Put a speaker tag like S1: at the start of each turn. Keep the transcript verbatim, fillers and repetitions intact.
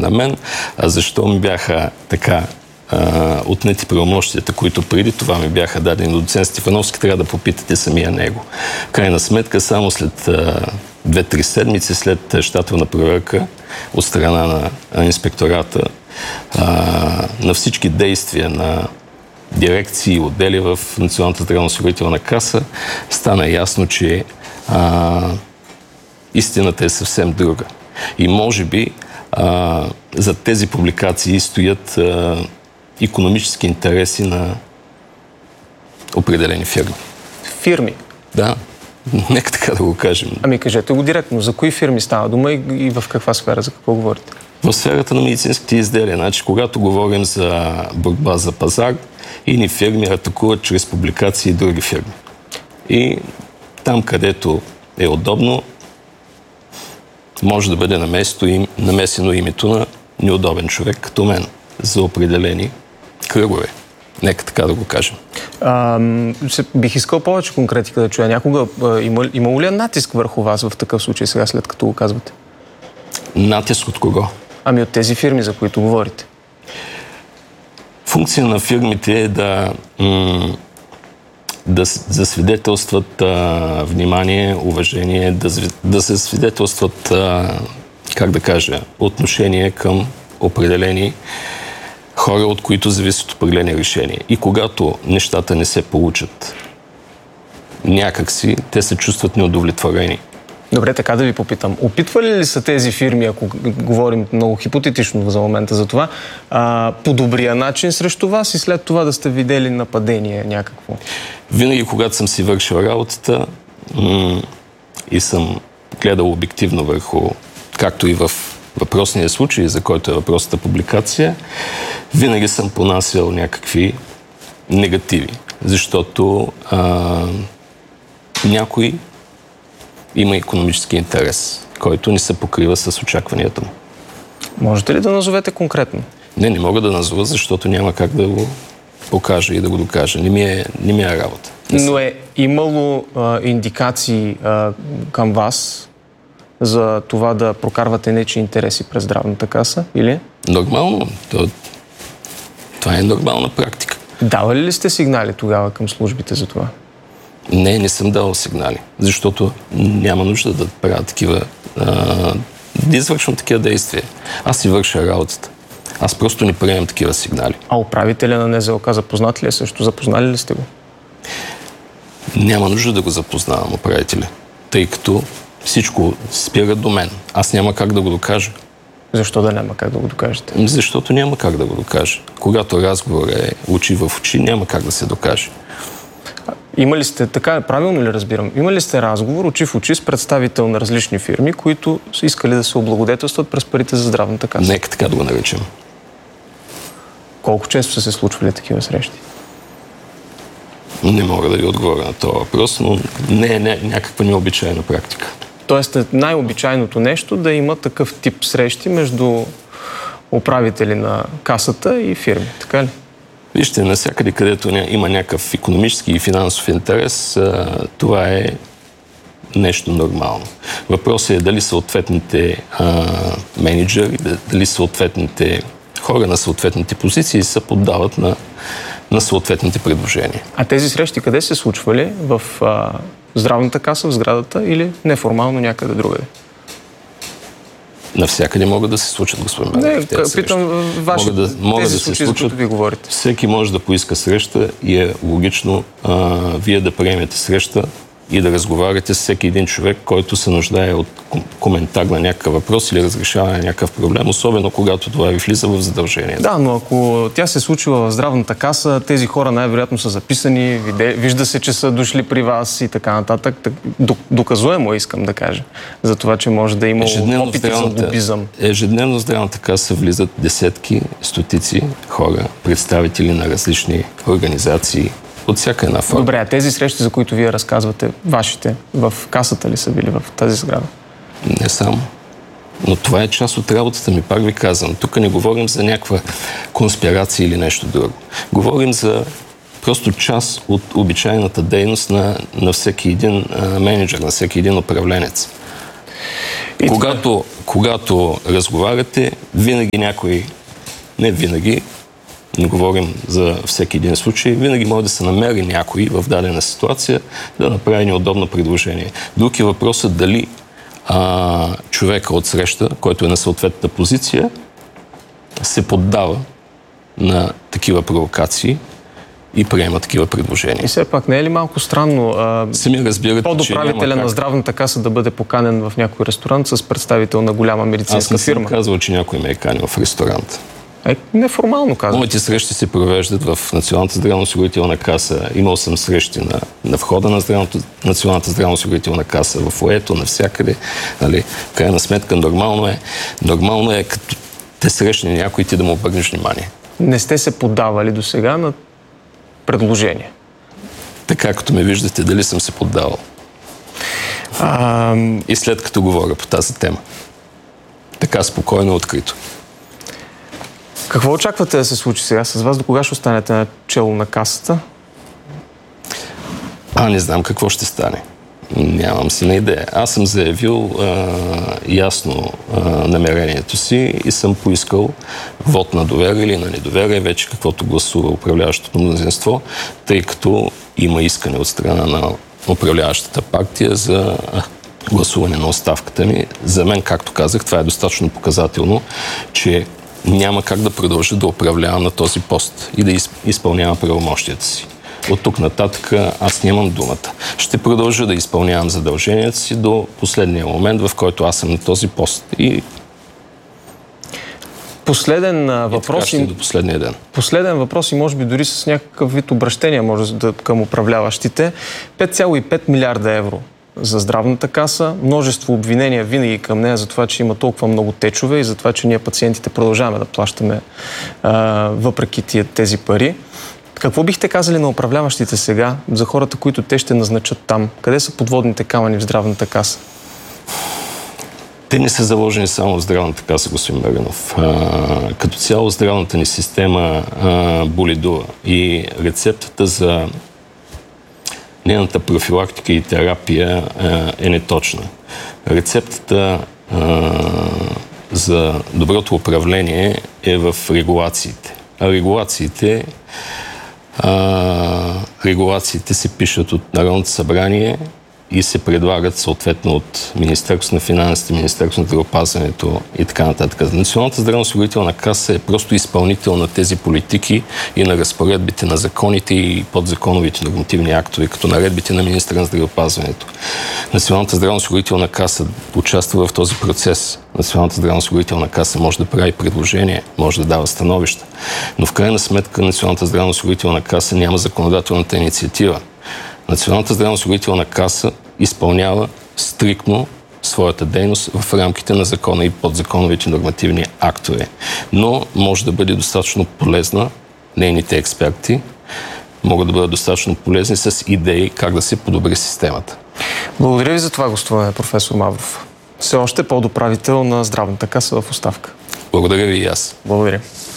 S1: на мен, а защо ми бяха така а, отнети правомощията, които преди това ми бяха дадени до доцент Стефановски, трябва да попитате самия него. В крайна сметка, само след две-три седмици, след щателна проверка от страна на, на инспектората, а, на всички действия на дирекции и отдели в Националната здравноосигурителна каса, стана ясно, че а, истината е съвсем друга. И може би а, за тези публикации стоят а, икономически интереси на определени фирми.
S2: Фирми?
S1: Да, нека така да го кажем.
S2: Ами кажете го директно. За кои фирми става дума и, и в каква сфера? За какво говорите?
S1: В сферата на медицинските изделия. Значи, когато говорим за борба за пазар, ини фирми атакуват чрез публикации други фирми. И там, където е удобно, може да бъде им, намесено името на неудобен човек, като мен, за определени кръгове. Нека така да го кажем.
S2: А, бих искал повече конкретика да чуя. Някога има, имало ли е натиск върху вас в такъв случай сега, след като го казвате?
S1: Натиск от кого?
S2: Ами от тези фирми, за които говорите.
S1: Функция на фирмите е да, м- да засвидетелстват а, внимание, уважение, да, да се свидетелстват, а, как да кажа, отношение към определени хора, от които зависят определени решения. И когато нещата не се получат някакси, те се чувстват неудовлетворени.
S2: Добре, така да ви попитам. Опитвали ли са тези фирми, ако говорим много хипотетично за момента за това, а, по добрия начин срещу вас и след това да сте видели нападение някакво?
S1: Винаги, когато съм си вършил работата м- и съм гледал обективно върху, както и в въпросния случай, за който е въпросната публикация, винаги съм понасял някакви негативи, защото а, някой има икономически интерес, който не се покрива с очакванията му.
S2: Можете ли да назовете конкретно?
S1: Не, не мога да назова, защото няма как да го покажа и да го докажа. Не ми е, не ми е работа.
S2: Но е имало а, индикации а, към вас за това да прокарвате нечии интереси през здравната каса, или?
S1: Нормално. То, това е нормална практика.
S2: Давали ли сте сигнали тогава към службите за това?
S1: Не, не съм давал сигнали, защото няма нужда да правя такива, а, да извършвам такива действия. Аз си върша работата. Аз просто не приемам такива сигнали.
S2: А управителя на НЗОК запознат ли е също? Запознали ли сте го?
S1: Няма нужда да го запознавам, управителя, тъй като всичко спира до мен. Аз няма как да го докажа.
S2: Защо да няма как да го докажете?
S1: Защото няма как да го докажа. Когато разговор е очи в очи, няма как да се докаже.
S2: Има ли сте, така правилно ли разбирам, има ли сте разговор очи в очи с представител на различни фирми, които са искали да се облагодетелстват през парите за здравната каса?
S1: Нека така да го наречем.
S2: Колко често са се случвали такива срещи?
S1: Не мога да ви отговоря на този въпрос, но не е не, някаква необичайна практика.
S2: Тоест най-обичайното нещо да има такъв тип срещи между управители на касата и фирми, така ли?
S1: Вижте, навсякъде, където има някакъв икономически и финансов интерес, това е нещо нормално. Въпросът е дали съответните а, менеджери, дали съответните хора на съответните позиции се поддават на, на съответните предложения.
S2: А тези срещи къде се случвали? В а, здравната каса, в сградата или неформално някъде другаде?
S1: Навсякъде могат да се случат, господин Марев.
S2: Не, питам ваши
S1: могат да, могат
S2: тези
S1: да
S2: случаи,
S1: се случат,
S2: за които ви говорите.
S1: Всеки може да поиска среща и е логично а, вие да приемете среща и да разговаряте с всеки един човек, който се нуждае от коментар на някакъв въпрос или разрешаване на някакъв проблем, особено когато това ви влиза в задължение.
S2: Да, но ако тя се е случила в здравната каса, тези хора най-вероятно са записани, вижда се, че са дошли при вас и така нататък. Доказуемо искам да кажа. За това, че може да има опити за лобизъм.
S1: Ежедневно в здравната каса влизат десетки, стотици хора, представители на различни организации, от всяка една форма.
S2: Добре, а тези срещи, за които вие разказвате, вашите, в касата ли са били в тази сграда?
S1: Не само. Но това е част от работата ми, пак ви казвам. Тук не говорим за някаква конспирация или нещо друго. Говорим за просто част от обичайната дейност на, на всеки един а, менеджер, на всеки един управленец. Когато, когато разговаряте, винаги някой, не винаги, не говорим за всеки един случай, винаги може да се намери някой в дадена ситуация да направи неудобно предложение. Друг е въпросът дали а, човека от среща, който е на съответната позиция, се поддава на такива провокации и приема такива предложения.
S2: И все пак не е ли малко странно а,
S1: Сами разбирате,
S2: подуправителя на здравната каса да бъде поканен в някой ресторант с представител на голяма медицинска
S1: фирма? Аз не съм казвал, че някой ме е канил в ресторант.
S2: Е, неформално казвам.
S1: Моите срещи се провеждат в Националната здравноосигурителна каса. Имал съм срещи на, на входа на здравното, Националната здравноосигурителна каса, в фоето, навсякъде. Нали? В крайна сметка нормално е, нормално е като те срещне някой ти да му обърнеш внимание.
S2: Не сте се поддавали до сега на предложение?
S1: Така, като ме виждате, дали съм се поддавал. А... И след като говоря по тази тема. Така спокойно, открито.
S2: Какво очаквате да се случи сега с вас? До кога ще останете на чело на касата?
S1: А, не знам какво ще стане. Нямам си на идея. Аз съм заявил а, ясно а, намерението си и съм поискал вод на доверие или на недоверие, вече каквото гласува управляващото мнозинство, тъй като има искане от страна на управляващата партия за гласуване на оставката ми. За мен, както казах, това е достатъчно показателно, че няма как да продължа да управлявам на този пост и да изпълнявам правомощията си. От тук нататък аз нямам думата. Ще продължа да изпълнявам задълженията си до последния момент, в който аз съм на този пост. И
S2: Последен а, въпрос.
S1: И до последния ден.
S2: Последен въпрос и може би дори с някакъв вид обращение може да, към управляващите. пет цяло и пет милиарда евро за здравната каса. Множество обвинения винаги към нея за това, че има толкова много течове и за това, че ние пациентите продължаваме да плащаме а, въпреки тия, тези пари. Какво бихте казали на управляващите сега, за хората, които те ще назначат там? Къде са подводните камъни в здравната каса?
S1: Те не са заложени само в здравната каса, господин Маринов. А, като цяло здравната ни система а, боледува и рецептата за нейната профилактика и терапия а, е неточна. Рецептата а, за доброто управление е в регулациите. А регулациите А, регулациите се пишат от Народното събрание и се предлагат съответно от Министерството на финансите, Министерството на здравеопазването и така нататък. Националната здравноосигурителна каса е просто изпълнител на тези политики и на разпоредбите на законите и подзаконовите нормативни актове, като наредбите на министъра на здравеопазването. Националната здравноосигурителна каса участва в този процес. Националната здравноосигурителна каса може да прави предложения, може да дава становища, но в крайна сметка Националната здравноосигурителна каса няма законодателната инициатива. Националната здравноосигурителна каса изпълнява стриктно своята дейност в рамките на закона и подзаконовите нормативни актове. Но може да бъде достатъчно полезна, нейните експерти могат да бъдат достатъчно полезни с идеи как да се подобри системата.
S2: Благодаря ви за това, гостуване, професор Мавров. Все още подуправител на здравната каса в оставка.
S1: Благодаря ви и аз.
S2: Благодаря.